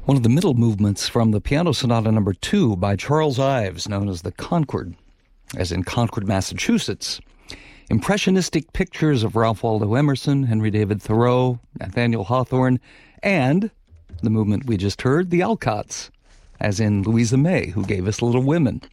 One of the middle movements from the Piano Sonata No. 2 by Charles Ives, known as the Concord, as in Concord, Massachusetts. Impressionistic pictures of Ralph Waldo Emerson, Henry David Thoreau, Nathaniel Hawthorne, and the movement we just heard, the Alcotts, as in Louisa May, who gave us Little Women.